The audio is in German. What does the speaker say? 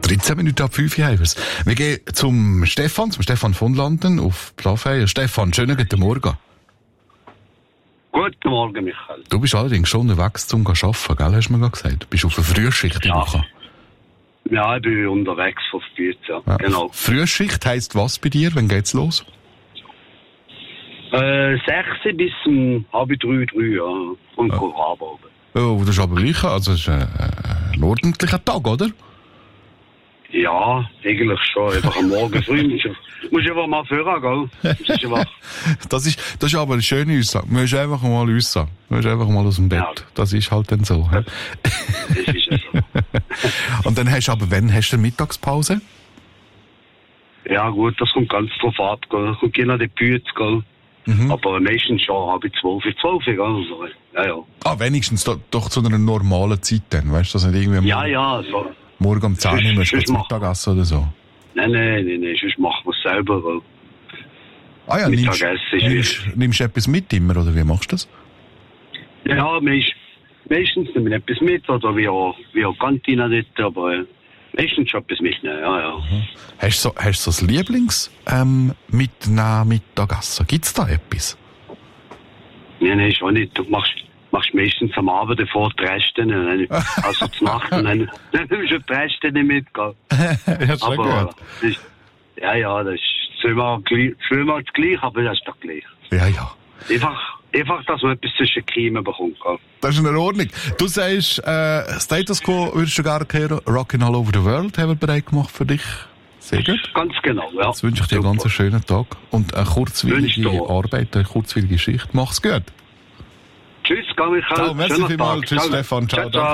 13 Minuten ab 5 Uhr haben wir's. Wir gehen zum Stefan von Landen auf Plafeyer. Stefan, schönen guten Morgen. Guten Morgen, Michael. Du bist allerdings schon unterwegs zum Arbeiten, gell, hast du mir gerade gesagt? Du bist auf einer Frühschicht die Woche. Ja, ich bin unterwegs auf Pizza, ja. Genau. Frühschicht heisst was bei dir? Wann geht's los? 6 bis 2:30, ja. Und arbeiten. Oh, das ist aber gleich, also das ist ein ordentlicher Tag, oder? Ja, eigentlich schon. Einfach am Morgen früh musst du einfach mal führen, gell? Das ist aber eine schöne Aussage. Du musst einfach mal raus. Du musst einfach mal aus dem Bett. Ja. Das ist halt dann so. Das ist ja so. Und dann wann hast du eine Mittagspause? Ja gut, das kommt ganz drauf ab, gell? Kommt je nach die Bühne, gell? Aber meistens schon habe ich 12, gell? Also, ja. Ah, wenigstens doch zu einer normalen Zeit dann, weißt du, dass nicht irgendwie... Ja, so. Morgen um 10 Uhr musst du Mittagessen oder so? Nein, sonst machen wir es selber. Weil ah ja, nimmst du etwas mit immer, oder wie machst du das? Ja, meistens nehme ich etwas mit, oder wie auch Kantine dort, aber meistens schon etwas mitnehmen, ja. Hast du so das Mittagessen? Gibt's da etwas? Nein, schon nicht. Du machst meistens am Abend davor die Reste, also zur Nacht, und dann nimmst du die Reste nicht mit, gell. Ja, schon aber das ist zweimal das gleiche, aber das ist doch gleich. Ja. Einfach, dass man etwas zwischen Kiemen bekommt, gell. Das ist in Ordnung. Du sagst, Status Quo würdest du gerne hören, Rockin' All Over the World haben wir bereit gemacht für dich. Sehr gut. Ganz genau, ja. Jetzt wünsche ich dir einen ganz schönen Tag und eine kurzweilige Arbeit, eine kurzweilige Geschichte. Mach's gut. Tschüss, Michael. Ciao, merci vielmals. Tschüss, Stefan. Ciao.